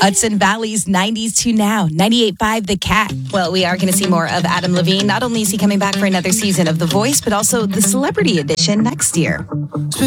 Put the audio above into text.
Hudson Valley's 90s to now, 98.5 The Cat. Well, we are going to see more of Adam Levine. Not only is he coming back for another season of The Voice, but also the Celebrity Edition next year.